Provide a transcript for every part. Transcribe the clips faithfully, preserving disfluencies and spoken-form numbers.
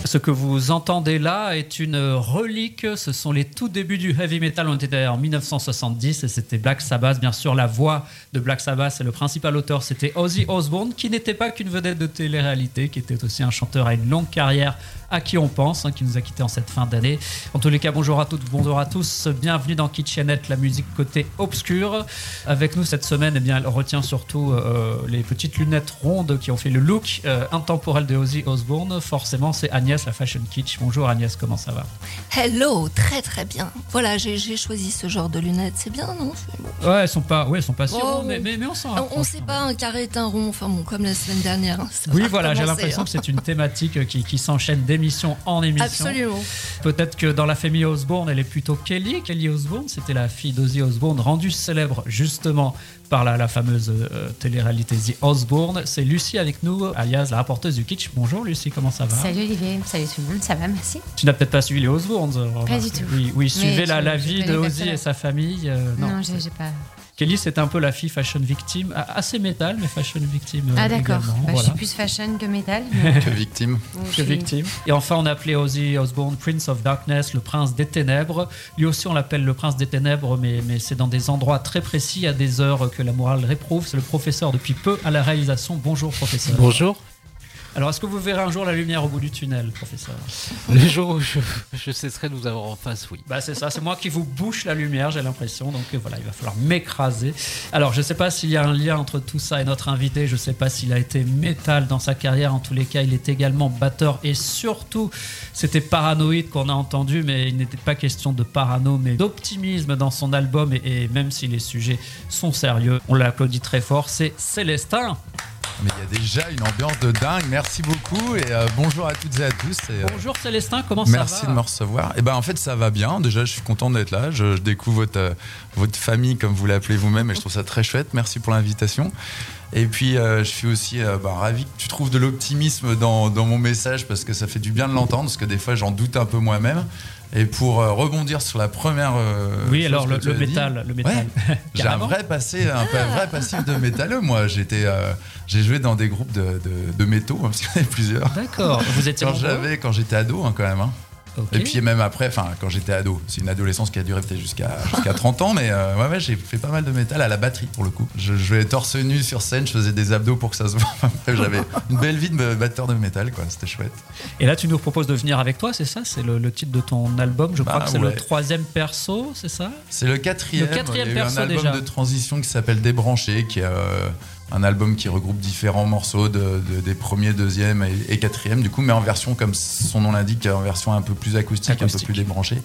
Ce que vous entendez là est une relique. Ce sont les tout débuts du heavy metal. On était en dix-neuf cent soixante-dix et c'était Black Sabbath. Bien sûr, la voix de Black Sabbath et le principal auteur, c'était Ozzy Osbourne, qui n'était pas qu'une vedette de télé-réalité, qui était aussi un chanteur à une longue carrière à qui on pense, hein, qui nous a quittés en cette fin d'année. En tous les cas, bonjour à toutes, bonjour à tous. Bienvenue dans Kitchenette, la musique côté obscur. Avec nous cette semaine, eh bien, elle retient surtout euh, les petites lunettes rondes qui ont fait le look euh, intemporel de Ozzy Osbourne. Forcément, c'est Agnès, la Fashion Kitsch. Bonjour Agnès, comment ça va? Hello, très très bien. Voilà, j'ai, j'ai choisi ce genre de lunettes. C'est bien, non? Bon. Ouais, elles sont pas, ouais, elles sont pas si oh, rondes, mais, mais, mais on s'en rapproche. On sait pas, un carré est un rond, enfin bon, comme la semaine dernière. Hein, oui, voilà, j'ai l'impression hein. que c'est une thématique qui, qui s'enchaîne d'émission en émission. Absolument. Peut-être que dans la famille Osbourne, elle est plutôt Kelly. Kelly Osbourne, c'était la fille d'Ozzy Osbourne, rendue célèbre justement par la, la fameuse euh, télé-réalité The Osbourne. C'est Lucie avec nous, alias la rapporteuse du Kitsch. Bonjour Lucie, comment ça va? Salut Olivier, salut tout le monde, ça va, merci. Tu n'as peut-être pas suivi les Osbournes? Pas du tout. Oui, oui suivez la, tu, la vie de Ozzy et sa famille. Euh, non, non j'ai, j'ai pas... Kelly, c'était un peu la fille fashion victime, assez métal, mais fashion victime. Ah d'accord, bah, voilà. Je suis plus fashion que métal. Mais... que victime. Que victime. Et enfin, on appelait Ozzy Osbourne Prince of Darkness, le prince des ténèbres. Lui aussi, on l'appelle le prince des ténèbres, mais, mais c'est dans des endroits très précis, à des heures que la morale réprouve. C'est le professeur depuis peu à la réalisation. Bonjour professeur. Bonjour. Alors, est-ce que vous verrez un jour la lumière au bout du tunnel, professeur? Les jours où je, je cesserai de vous avoir en face, oui. Bah, c'est ça, c'est moi qui vous bouche la lumière, j'ai l'impression. Donc voilà, il va falloir m'écraser. Alors, je ne sais pas s'il y a un lien entre tout ça et notre invité. Je ne sais pas s'il a été métal dans sa carrière. En tous les cas, il est également batteur. Et surtout, c'était Paranoïde qu'on a entendu, mais il n'était pas question de parano, mais d'optimisme dans son album. Et, et même si les sujets sont sérieux, on l'applaudit très fort. C'est Célestin. Mais il y a déjà une ambiance de dingue. Merci beaucoup et euh, bonjour à toutes et à tous. Et, euh, bonjour Célestin, comment ça merci va? Merci de me recevoir. Et ben en fait ça va bien. Déjà je suis content d'être là. Je, je découvre votre euh, votre famille comme vous l'appelez vous-même et je trouve ça très chouette. Merci pour l'invitation. Et puis euh, je suis aussi euh, bah, ravi que tu trouves de l'optimisme dans dans mon message parce que ça fait du bien de l'entendre parce que des fois j'en doute un peu moi-même. Et pour euh, rebondir sur la première euh, oui alors le, le métal dit, le métal ouais, j'ai un vrai passé un, peu, un vrai passif de métalleux moi. J'étais euh, j'ai joué dans des groupes de de, de métaux hein, parce qu'il y en avait plusieurs. D'accord. Vous étiez quand j'avais quand j'étais ado hein, quand même hein. Okay. Et puis même après, enfin quand j'étais ado, c'est une adolescence qui a duré peut-être jusqu'à, jusqu'à trente ans, mais euh, ouais, ouais, j'ai fait pas mal de métal à la batterie pour le coup. Je jouais torse nu sur scène, je faisais des abdos pour que ça se voit. J'avais une belle vie de batteur de métal, quoi. C'était chouette. Et là, tu nous proposes de venir avec toi, c'est ça? C'est le, le titre de ton album, je crois bah, que c'est ouais. le troisième perso, c'est ça? C'est le quatrième. Le quatrième Il y a eu perso un album déjà. de transition qui s'appelle Débranché, qui est euh, un album qui regroupe différents morceaux de, de, des premiers, deuxième et, et quatrième, du coup, mais en version, comme son nom l'indique, en version un peu plus acoustique, acoustique. un peu plus débranchée.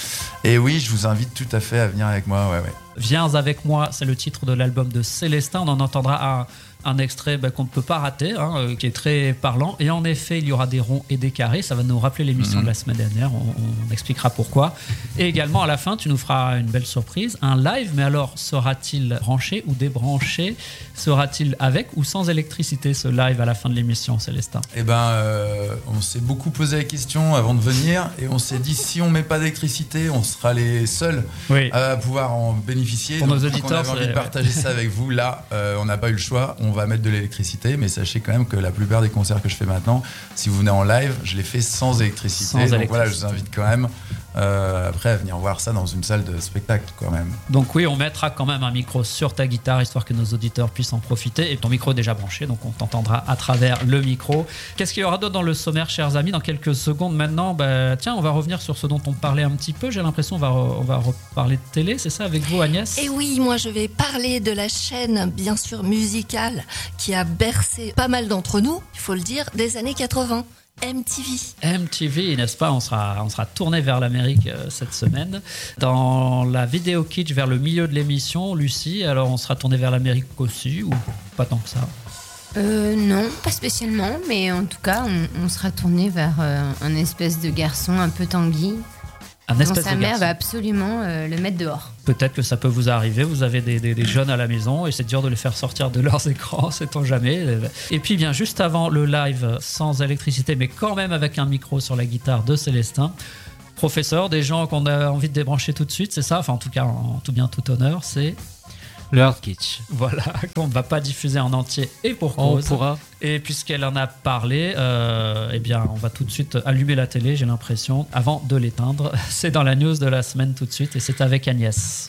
Et oui, je vous invite tout à fait à venir avec moi. Ouais, ouais. Viens avec moi, c'est le titre de l'album de Célestin. On en entendra un, un extrait bah, qu'on ne peut pas rater, hein, euh, qui est très parlant. Et en effet, il y aura des ronds et des carrés. Ça va nous rappeler l'émission mmh. de la semaine dernière. On, on expliquera pourquoi. Et également, à la fin, tu nous feras une belle surprise. Un live, mais alors, sera-t-il branché ou débranché? Sera-t-il avec ou sans électricité, ce live à la fin de l'émission, Célestin? Eh ben, euh, on s'est beaucoup posé la question avant de venir. Et on s'est dit, si on ne met pas d'électricité, on sera les seuls oui. à pouvoir en bénéficier. Pour Donc, nos auditeurs, on avait envie de partager ça avec vous. Là, euh, on n'a pas eu le choix. On va mettre de l'électricité, mais sachez quand même que la plupart des concerts que je fais maintenant, si vous venez en live, je les fais sans électricité. Sans Donc électricité. voilà, je vous invite quand même euh, après à venir voir ça dans une salle de spectacle quand même. Donc oui, on mettra quand même un micro sur ta guitare histoire que nos auditeurs puissent en profiter. Et ton micro est déjà branché, donc on t'entendra à travers le micro. Qu'est-ce qu'il y aura d'autre dans le sommaire, chers amis? Dans quelques secondes maintenant, bah, tiens, on va revenir sur ce dont on parlait un petit peu. J'ai l'impression qu'on va, on va reparler de télé, c'est ça, avec vous, Agnès? Et oui, moi je vais parler de la chaîne, bien sûr, musicale qui a bercé pas mal d'entre nous, il faut le dire, des années quatre-vingts. M T V. M T V, n'est-ce pas? On sera, on sera tourné vers l'Amérique euh, cette semaine. Dans la vidéo kitsch vers le milieu de l'émission, Lucie, alors on sera tourné vers l'Amérique aussi, ou pas tant que ça? Euh, non, pas spécialement, mais en tout cas, on, on sera tourné vers euh, un espèce de garçon un peu tanguy. Un espèce sa de mère garçon. va absolument euh, le mettre dehors. Peut-être que ça peut vous arriver, vous avez des, des, des jeunes à la maison et c'est dur de les faire sortir de leurs écrans, sait-on jamais. Et puis bien juste avant le live, sans électricité, mais quand même avec un micro sur la guitare de Célestin, professeur, des gens qu'on a envie de débrancher tout de suite, c'est ça? Enfin en tout cas, en tout bien, tout honneur, c'est... Le hard kitsch. Voilà, qu'on ne va pas diffuser en entier et pour On cause. pourra. Et puisqu'elle en a parlé, euh, eh bien, on va tout de suite allumer la télé, j'ai l'impression, avant de l'éteindre. C'est dans la news de la semaine tout de suite et c'est avec Agnès.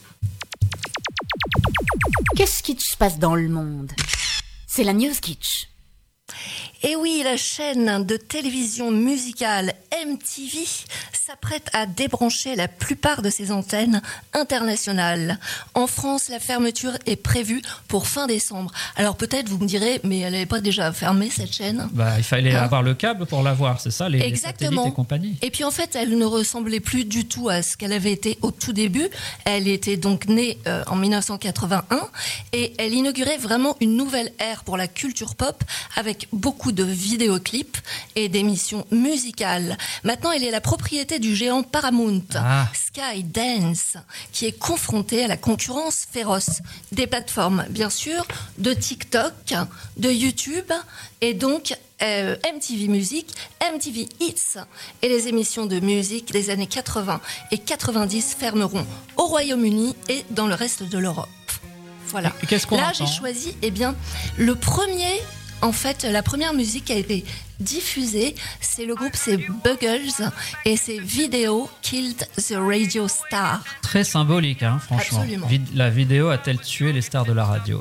Qu'est-ce qui se passe dans le monde? C'est la News Kitsch. Et oui, la chaîne de télévision musicale M T V s'apprête à débrancher la plupart de ses antennes internationales. En France, la fermeture est prévue pour fin décembre. Alors peut-être vous me direz, mais elle n'avait pas déjà fermé cette chaîne? Bah, il fallait Hein avoir le câble pour la voir, c'est ça, les, les Exactement. satellites et compagnie. Et puis en fait, elle ne ressemblait plus du tout à ce qu'elle avait été au tout début. Elle était donc née euh, en dix-neuf cent quatre-vingt-un et elle inaugurait vraiment une nouvelle ère pour la culture pop avec beaucoup de vidéoclips et d'émissions musicales. Maintenant, elle est la propriété du géant Paramount, Ah. Skydance, qui est confronté à la concurrence féroce des plateformes, bien sûr, de TikTok, de YouTube et donc euh, M T V Music, M T V Hits et les émissions de musique des années quatre-vingts et quatre-vingt-dix fermeront au Royaume-Uni et dans le reste de l'Europe. Voilà. Et qu'est-ce qu'on Là, entend j'ai choisi, eh bien, le premier, en fait, la première musique qui a été diffusée, c'est le groupe, c'est Buggles et c'est Video Killed the Radio Star. Très symbolique, hein, franchement. Absolument. Vid- la vidéo a-t-elle tué les stars de la radio?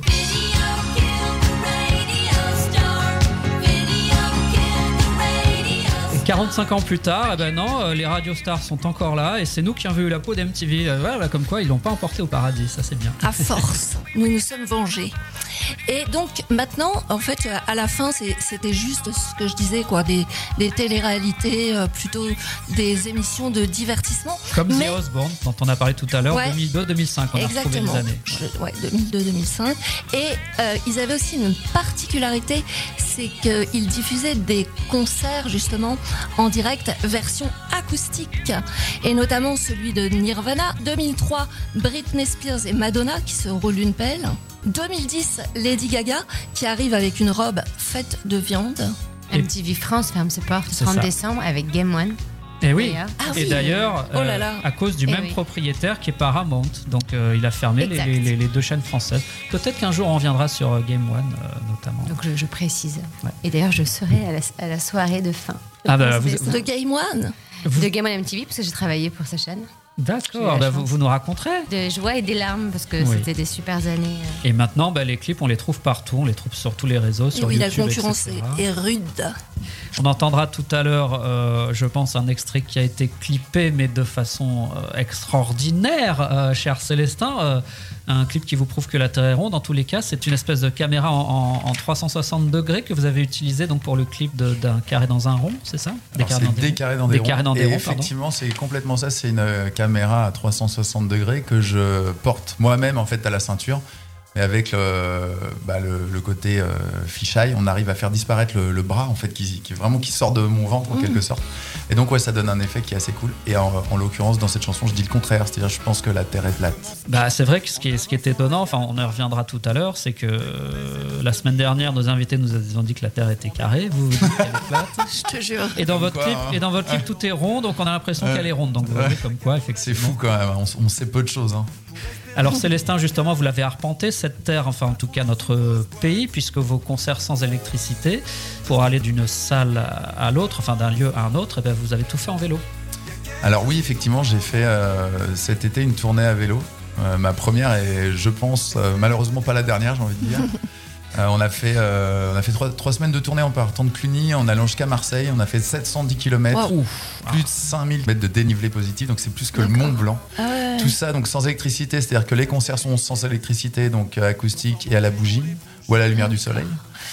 Et quarante-cinq ans plus tard, eh ben non, euh, les radio stars sont encore là et c'est nous qui avons eu la peau d'M T V. Euh, Voilà, comme quoi ils l'ont pas emporté au paradis, ça c'est bien. À force, nous nous sommes vengés. Et donc maintenant, en fait, à la fin, c'est- c'était juste ce que je disais, quoi, des, des téléréalités, euh, plutôt des émissions de divertissement. Comme Mais- The Osbourne, dont on a parlé tout à l'heure, Ouais. deux mille deux deux mille cinq, on a retrouvé Exactement. les années. Je- ouais, deux mille deux deux mille cinq. Et euh, ils avaient aussi une particularité, c'est qu'ils diffusaient des concerts justement en direct version acoustique. Et notamment celui de Nirvana. deux mille trois, Britney Spears et Madonna qui se roulent une pelle. deux mille dix, Lady Gaga qui arrive avec une robe faite de viande. Et- M T V France ferme ses portes le C'est trente ça. décembre avec Game One. Et oui. D'ailleurs. Ah Et oui. d'ailleurs, Oh là euh, là. à cause du Eh même oui. propriétaire qui est Paramount, donc euh, il a fermé les, Exact. les- les- les deux chaînes françaises. Peut-être qu'un jour on reviendra sur euh, Game One, euh, notamment. Donc je, je précise. Ouais. Et d'ailleurs, je serai à la, à la soirée de fin. Ah bah, vous- C'est ça. De Game One. De Game One M T V parce que j'ai travaillé pour sa chaîne. J'ai eu D'accord, la bah, chance. vous, vous nous raconterez. De joie et des larmes parce que Oui. c'était des super années. euh. Et maintenant, bah, les clips, on les trouve partout, on les trouve sur tous les réseaux, Et sur oui, la YouTube, concurrence et cetera. est, est rude. On entendra tout à l'heure, euh, je pense, un extrait qui a été clippé, mais de façon euh, extraordinaire, euh, cher Célestin. Euh, un clip qui vous prouve que la Terre est ronde. Dans tous les cas, c'est une espèce de caméra en, en- en trois cent soixante degrés que vous avez utilisé donc, pour le clip de- d'un carré dans un rond, c'est ça? Alors, carrés c'est dans des des ronds. carrés dans des, Des ronds. carrés dans des Et ronds, pardon. effectivement, c'est complètement ça. C'est une euh, caméra à trois cent soixante degrés que je porte moi-même en fait à la ceinture. Mais avec le, bah, le, le côté euh, fisheye, on arrive à faire disparaître le, le bras en fait, qui, qui vraiment qui sort de mon ventre en Mmh. quelque sorte. Et donc ouais, ça donne un effet qui est assez cool. Et en, en l'occurrence, dans cette chanson, je dis le contraire, c'est-à-dire je pense que la Terre est plate. Bah, c'est vrai que ce qui, est, ce qui est étonnant, enfin on y reviendra tout à l'heure, c'est que euh, la semaine dernière, nos invités nous ont dit que la Terre était carrée, vous, vous dites qu'elle est plate. Je te jure. Et dans Comme votre quoi, clip, hein. et dans votre clip, tout est rond, donc on a l'impression Ouais. qu'elle est ronde. Donc vous voyez comme quoi, C'est effectivement. fou quand même, on, on sait peu de choses. Hein. Alors Célestin, justement, vous l'avez arpenté, cette terre, enfin en tout cas notre pays, puisque vos concerts sans électricité, pour aller d'une salle à, à l'autre, enfin d'un lieu à un autre, eh ben, vous avez tout fait en vélo. Alors oui, effectivement, j'ai fait euh, cet été une tournée à vélo. Euh, ma première et je pense euh, malheureusement pas la dernière, j'ai envie de dire. Euh, on a fait, euh, on a fait trois, trois semaines de tournée en partant de Cluny, en allant jusqu'à Marseille. On a fait sept cent dix kilomètres, Wow. plus de cinq mille mètres de dénivelé positif, donc c'est plus que le D'accord. Mont Blanc. Ah ouais. Tout ça donc sans électricité, c'est-à-dire que les concerts sont sans électricité, donc euh, acoustique et à la bougie ou à la lumière du soleil.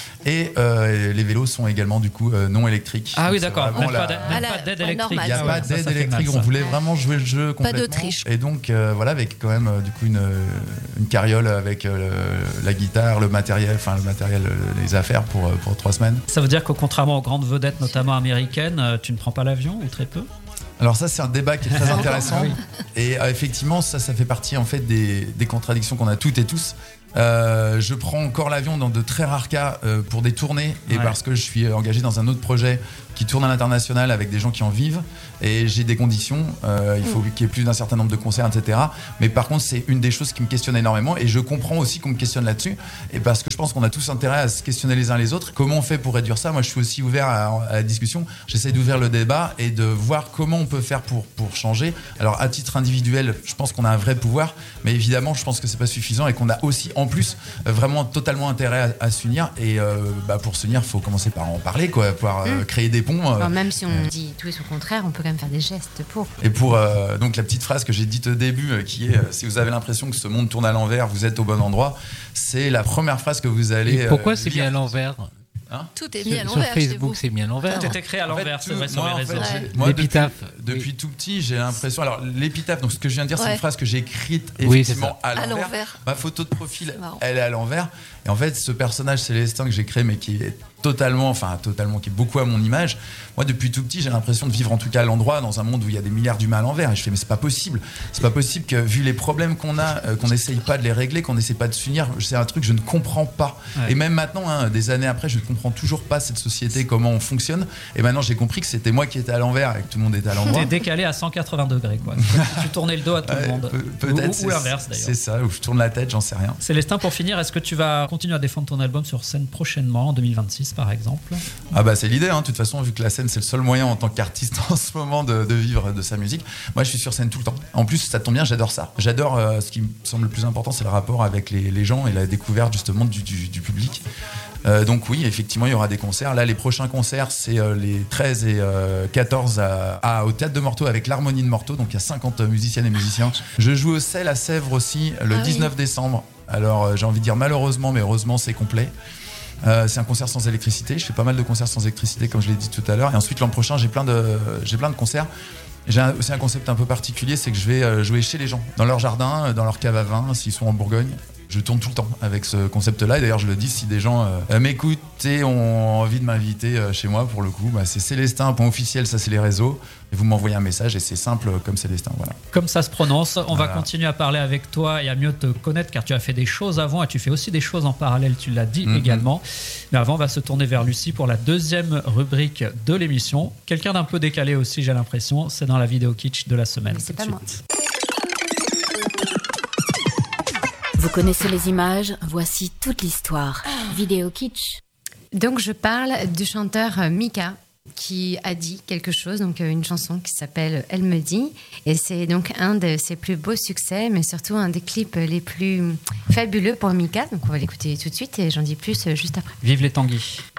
Et euh, les vélos sont également du coup euh, non électriques. Ah oui, Donc, c'est d'accord, vraiment même pas la- d'aide Ah, même la- pas d'aide ouais, électrique. normal, Il n'y a Ah pas ouais, ça, ça d'aide fait mal, électrique, ça. on voulait vraiment jouer le jeu Pas complètement. d'Autriche. Et donc euh, voilà, avec quand même euh, du coup une, une carriole avec euh, le- la guitare, le matériel, enfin le matériel, euh, les affaires pour, euh, pour trois semaines. Ça veut dire que contrairement aux grandes vedettes, notamment américaines, euh, tu ne prends pas l'avion ou très peu? Alors ça c'est un débat qui est très intéressant. Ah oui. Et euh, effectivement ça ça fait partie en fait des, des contradictions qu'on a toutes et tous. Euh, je prends encore l'avion dans de très rares cas euh, pour des tournées et Ouais. parce que je suis engagé dans un autre projet qui tourne à l'international avec des gens qui en vivent et j'ai des conditions, euh, il faut qu'il y ait plus d'un certain nombre de concerts, et cetera. Mais par contre, c'est une des choses qui me questionne énormément et je comprends aussi qu'on me questionne là-dessus et parce que je pense qu'on a tous intérêt à se questionner les uns les autres. Comment on fait pour réduire ça? Moi, je suis aussi ouvert à, à la discussion. J'essaie d'ouvrir le débat et de voir comment on peut faire pour, pour changer. Alors, à titre individuel, je pense qu'on a un vrai pouvoir, mais évidemment, je pense que c'est pas suffisant et qu'on a aussi, en plus, euh, vraiment totalement intérêt à, à s'unir. Et euh, bah, pour s'unir, il faut commencer par en parler, quoi, pouvoir euh, Mmh. créer des ponts. euh, Alors, même si on dit tout et son contraire, on peut quand même faire des gestes pour. Et pour euh, donc la petite phrase que j'ai dite au début, euh, qui est euh, si vous avez l'impression que ce monde tourne à l'envers, vous êtes au bon endroit. C'est la première phrase que vous allez. Et pourquoi euh, c'est lire. mis à l'envers? Tout est mis à Sur l'envers chez vous. Facebook, c'est mis à l'envers. Tout est écrit à En fait, l'envers, c'est tout- vrai, sur moi, les en réseaux. fait, Ouais. j'ai- moi, L'épitaphe. Depuis, depuis tout petit, j'ai l'impression. Alors, l'épitaphe, donc ce que je viens de dire, c'est Ouais. une phrase que j'ai écrite Oui, effectivement à À l'envers. l'envers. Ma photo de profil, C'est marrant. elle est à l'envers. Et en fait, ce personnage Célestin que j'ai créé, mais qui est totalement, enfin totalement, qui est beaucoup à mon image. Moi, depuis tout petit, j'ai l'impression de vivre en tout cas à l'endroit dans un monde où il y a des milliards d'humains à l'envers. Et je fais, mais c'est pas possible. C'est pas possible que, vu les problèmes qu'on a, euh, qu'on n'essaye pas de les régler, qu'on n'essaye pas de s'unir. C'est un truc que je ne comprends pas. Ouais. Et même maintenant, hein, des années après, je ne comprends toujours pas cette société, comment on fonctionne. Et maintenant, j'ai compris que c'était moi qui étais à l'envers et que tout le monde était à l'endroit. T'es décalé à cent quatre-vingts degrés, quoi. tu tournais le dos à tout le Ouais, monde. peut- Ou- peut-être ou c'est- ou l'inverse, d'ailleurs. C'est ça, où je tourne la tête, j'en sais rien. Célestin, pour finir, est-ce que tu vas continuer à défendre ton album sur scène prochainement, en deux mille vingt-six par exemple? Ah bah c'est l'idée, hein. De toute façon, vu que la scène c'est le seul moyen en tant qu'artiste en ce moment de, de vivre de sa musique. Moi je suis sur scène tout le temps. En plus ça tombe bien, j'adore ça. J'adore, euh, ce qui me semble le plus important, c'est le rapport avec les, les gens et la découverte justement du, du, du public. Euh, donc oui, effectivement, il y aura des concerts. Là, les prochains concerts, c'est euh, les treize et euh, quatorze à, à- au Théâtre de Morteau avec l'Harmonie de Morteau. Donc il y a cinquante musiciennes et musiciens. Je joue au Sel à Sèvres aussi le Ah oui. dix-neuf décembre. Alors euh, j'ai envie de dire malheureusement, mais heureusement c'est complet. Euh, c'est un concert sans électricité. Je fais pas mal de concerts sans électricité, comme je l'ai dit tout à l'heure. Et ensuite, l'an prochain, j'ai plein de, j'ai plein de concerts. J'ai un- aussi un concept un peu particulier, c'est que je vais euh, jouer chez les gens, dans leur jardin, euh, dans leur cave à vin, s'ils sont en Bourgogne. Je tourne tout le temps avec ce concept-là. Et d'ailleurs, je le dis, si des gens euh, m'écoutent et ont envie de m'inviter euh, chez moi, pour le coup, bah, c'est Célestin, point officiel, ça c'est les réseaux. Et vous m'envoyez un message et c'est simple euh, comme Célestin. Voilà. Comme ça se prononce, on Voilà. va continuer à parler avec toi et à mieux te connaître car tu as fait des choses avant et tu fais aussi des choses en parallèle, tu l'as dit Mhm. également. Mais avant, on va se tourner vers Lucie pour la deuxième rubrique de l'émission. Quelqu'un d'un peu décalé aussi, j'ai l'impression, c'est dans la vidéo kitsch de la semaine. Mais c'est Tout de pas moi. suite. Vous connaissez les images, voici toute l'histoire. Vidéo kitsch. Donc je parle du chanteur euh, Mika qui a dit quelque chose, donc euh, une chanson qui s'appelle Elle me dit, et c'est donc un de ses plus beaux succès, mais surtout un des clips les plus fabuleux pour Mika. Donc on va l'écouter tout de suite et j'en dis plus euh, juste après. Vive les Tanguy.